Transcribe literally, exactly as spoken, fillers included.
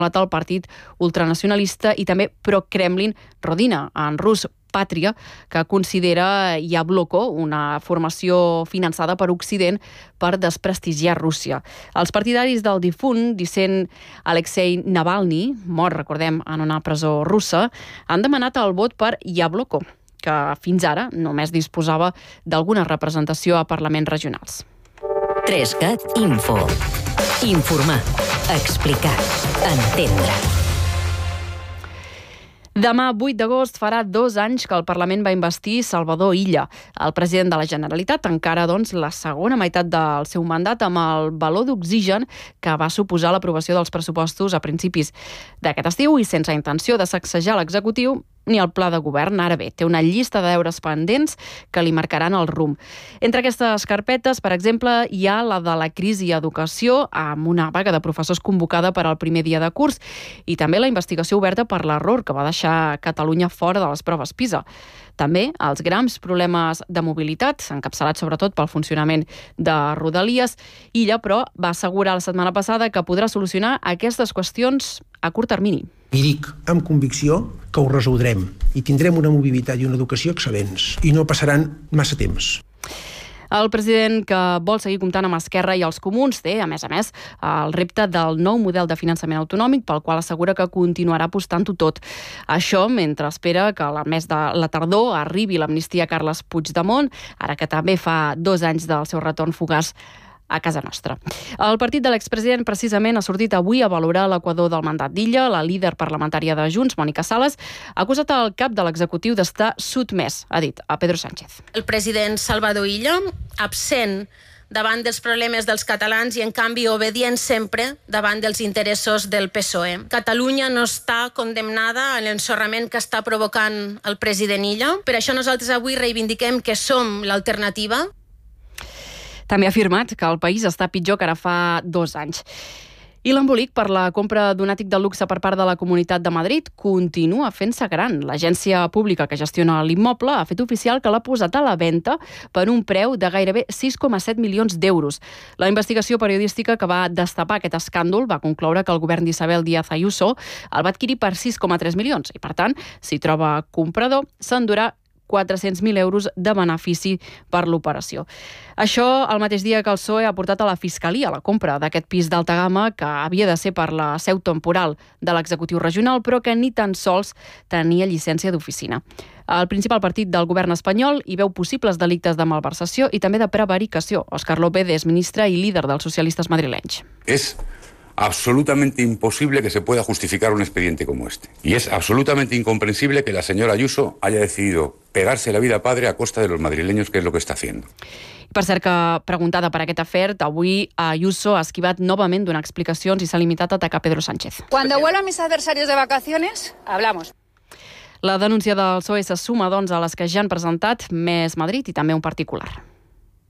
el partit ultranacionalista i també pro-Kremlin Rodina, en rus Pàtria, que considera Yabloko una formació finançada per Occident per desprestigiar Rússia. Els partidaris del difunt, dissent Alexei Navalny, mort, recordem, en una presó russa, han demanat el vot per Yabloko, que fins ara només disposava d'alguna representació a parlaments regionals. tres cat Info. Informar, explicar, entendre. Demà, vuit d'agost, farà dos anys que el Parlament va investir Salvador Illa, el president de la Generalitat, encara doncs la segona meitat del seu mandat amb el baló d'oxigen que va suposar l'aprovació dels pressupostos a principis d'aquest estiu i sense intenció de sacsejar l'executiu ni el pla de govern. Ara bé, té una llista de deures pendents que li marcaran el rumb. Entre aquestes carpetes, per exemple, hi ha la de la crisi a educació, amb una vaga de professors convocada per al primer dia de curs, i també la investigació oberta per l'error que va deixar Catalunya fora de les proves PISA. També els grans problemes de mobilitat, encapçalats sobretot pel funcionament de Rodalies. Illa, però, va assegurar la setmana passada que podrà solucionar aquestes qüestions a curt termini. I dic amb convicció que ho resoldrem i tindrem una mobilitat i una educació excel·lents i no passaran massa temps. El president, que vol seguir comptant amb Esquerra i els comuns, té, a més a més, el repte del nou model de finançament autonòmic, pel qual assegura que continuarà apostant-ho tot. Això mentre espera que al mes de la tardor arribi l'amnistia a Carles Puigdemont, ara que també fa dos anys del seu retorn fugaç a casa nostra. El partit de l'expresident precisament ha sortit avui a valorar l'equador del mandat d'Illa. La líder parlamentària de Junts, Mònica Sales, ha acusat el cap de l'executiu d'estar sotmès, ha dit, a Pedro Sánchez. El president Salvador Illa, absent davant dels problemes dels catalans i, en canvi, obedient sempre davant dels interessos del P S O E. Catalunya no està condemnada a l'ensorrament que està provocant el president Illa. Per això nosaltres avui reivindiquem que som l'alternativa. També ha afirmat que el país està pitjor que ara fa dos anys. I l'embolic per la compra d'un àtic de luxe per part de la Comunitat de Madrid continua fent-se gran. L'agència pública que gestiona l'immoble ha fet oficial que l'ha posat a la venda per un preu de gairebé sis coma set milions d'euros. La investigació periodística que va destapar aquest escàndol va concloure que el govern d'Isabel Díaz Ayuso el va adquirir per sis coma tres milions i, per tant, si troba comprador, s'endurà quatre-cents mil euros de benefici per l'operació. Això el mateix dia que el P S O E ha portat a la Fiscalia la compra d'aquest pis d'alta gamma que havia de ser per la seu temporal de l'executiu regional, però que ni tan sols tenia llicència d'oficina. El principal partit del govern espanyol hi veu possibles delictes de malversació i també de prevaricació. Òscar López és ministre i líder dels socialistes madrilenys. És absolutamente imposible que se pueda justificar un expediente como este. Y es absolutamente incomprensible que la señora Ayuso haya decidido pegarse la vida padre a costa de los madrileños, que es lo que está haciendo. Per cert que, preguntada per aquest afer, avui Ayuso ha esquivat novament donar explicacions i s'ha limitat a atacar Pedro Sánchez. Cuando vuelvan mis adversarios de vacaciones, hablamos. La denúncia del P S O E se suma, doncs, a les que ja han presentat Més Madrid i també un particular.